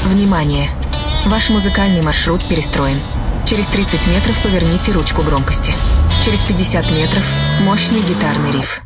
Внимание! Ваш музыкальный маршрут перестроен. Через 30 метров поверните ручку громкости. Через 50 метров мощный гитарный риф.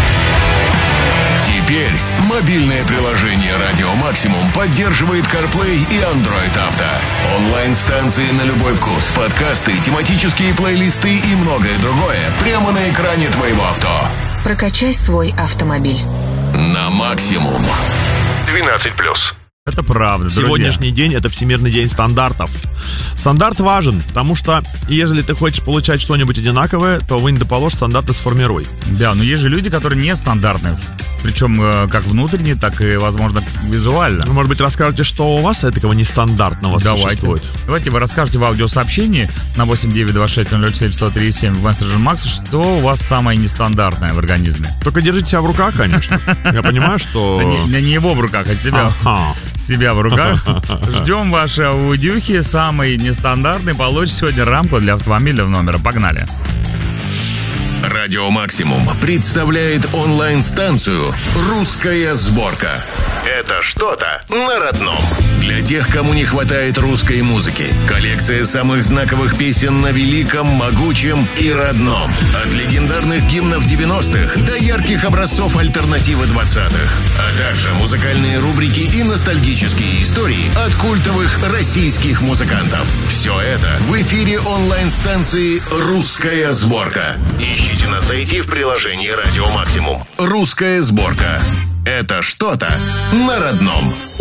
Теперь мобильное приложение «Радио Максимум» поддерживает CarPlay и Android Auto. Онлайн-станции на любой вкус, подкасты, тематические плейлисты и многое другое прямо на экране твоего авто. Прокачай свой автомобиль. На максимум. 12+. Это правда, друзья. Сегодняшний день — это Всемирный день стандартов. Стандарт важен, потому что если ты хочешь получать что-нибудь одинаковое, то вынь да положь, стандарты сформируй. Да, но есть же люди, которые нестандартные. Причем как внутренне, так и, возможно, визуально. Может быть, расскажете, что у вас такого нестандартного существует? Давайте вы расскажете в аудиосообщении на 8926-007-1037 в Messenger Max, что у вас самое нестандартное в организме. Только держите себя в руках, конечно. Я понимаю, что... Не его в руках, а себя в руках. Ждем ваши аудиухи. Самый нестандартный получит сегодня рамку для автомобильного номера. Погнали. Радио Максимум представляет онлайн-станцию «Русская сборка». Это что-то на родном. Для тех, кому не хватает русской музыки. Коллекция самых знаковых песен на великом, могучем и родном. От легендарных гимнов 90-х до ярких образцов альтернативы 20-х. А также музыкальные рубрики и ностальгические истории от культовых российских музыкантов. Все это в эфире онлайн-станции «Русская сборка». Ищите на сайте и в приложении «Радио Максимум». «Русская сборка». Это что-то на родном.